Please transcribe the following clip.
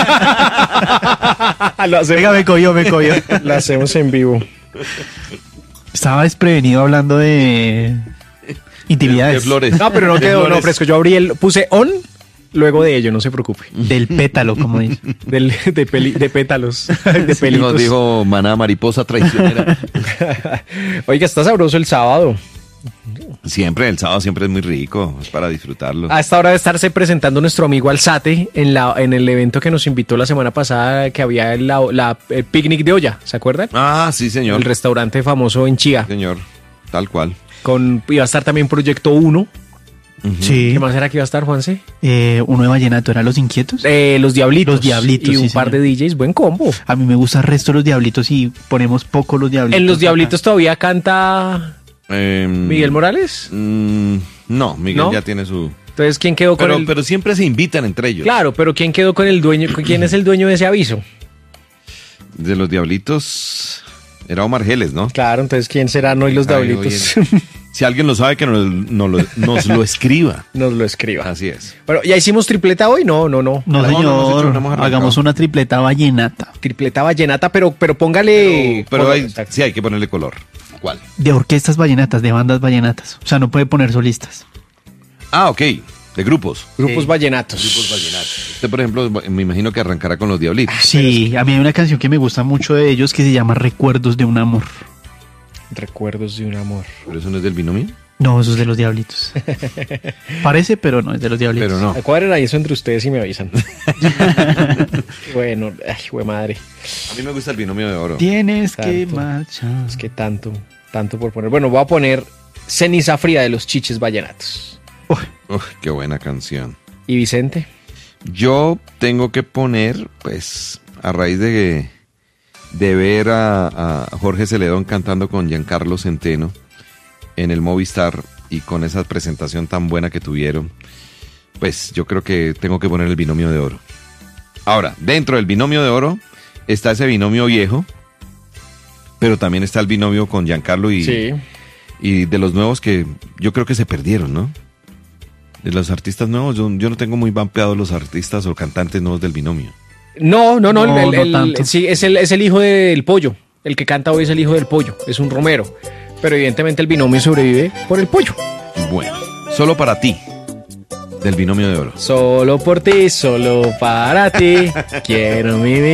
Lo hacemos, Venga, me cogió. lo hacemos en vivo. Estaba desprevenido hablando de ¿Qué intimidades. flores? No, pero no ¿Qué quedó, no, flores? fresco. Yo puse on, luego de ello, no se preocupe. Del pétalo, como dice. De pétalos, de Sí, pelitos. nos dijo Maná mariposa traicionera. Oiga, está sabroso el sábado. Siempre, el sábado siempre es muy rico, es para disfrutarlo. A esta hora de estarse presentando nuestro amigo Alzate en el evento que nos invitó la semana pasada, que había el picnic de olla, ¿se acuerdan? Ah, sí, señor. El restaurante famoso en Chía. Señor, tal cual. Iba a estar también Proyecto 1. Sí. ¿Qué más era que iba a estar, Juanse? Uno de vallenato, ¿eran Los Inquietos? Los Diablitos. Los Diablitos, Y un sí, par de señor. DJs, buen combo. A mí me gusta el resto de Los Diablitos y ponemos poco Los Diablitos. En Los acá. Diablitos todavía canta Miguel Morales. No, Miguel ¿No? ya tiene su... Entonces, ¿quién quedó con Pero siempre se invitan entre ellos. Claro, pero ¿quién quedó con el dueño? ¿Quién es el dueño de ese aviso? De los Diablitos era Omar Geles, ¿no? Claro, entonces, ¿quién será? No, y los Ay, Diablitos. oye, si alguien lo sabe, que nos lo escriba. Nos lo escriba. Así es. Bueno, ¿ya hicimos tripleta hoy? No. No, No, señor. no hemos hecho, no hemos arrancado. Hagamos una tripleta vallenata. Tripleta vallenata, pero póngale... Pero Exacto. sí hay que ponerle color. ¿Cuál? De orquestas vallenatas, de bandas vallenatas. O sea, no puede poner solistas. Ah, ok. De grupos. Grupos Sí. vallenatos. Grupos vallenatos. Usted, por ejemplo, me imagino que arrancará con los Diablitos. Sí, a mí hay una canción que me gusta mucho de ellos que se llama Recuerdos de un amor. Recuerdos de un amor. Pero eso no es del binomio. No, eso es de Los Diablitos. Parece, pero no, es de Los Diablitos. Pero no. Cuadren ahí eso entre ustedes y me avisan. Bueno, ay, güey madre. A mí me gusta el binomio de oro. Tienes que Tanto. marchar. Es que tanto por poner. Bueno, voy a poner Ceniza Fría de los Chiches Vallenatos. Uf, qué buena canción. ¿Y Vicente? Yo tengo que poner, pues, a raíz de ver a Jorge Celedón cantando con Giancarlo Centeno en el Movistar y con esa presentación tan buena que tuvieron, pues yo creo que tengo que poner el binomio de oro. Ahora, dentro del binomio de oro está ese binomio viejo, pero también está el binomio con Giancarlo y de los nuevos que yo creo que se perdieron, ¿no? De los artistas nuevos, yo no tengo muy vampeados los artistas o cantantes nuevos del binomio. No, No, no tanto. sí, es el hijo del Pollo. El que canta hoy es el hijo del Pollo. Es un Romero. Pero evidentemente el binomio sobrevive por el Pollo. Bueno, solo para ti, del binomio de oro. Solo por ti, solo para ti. Quiero mi vida.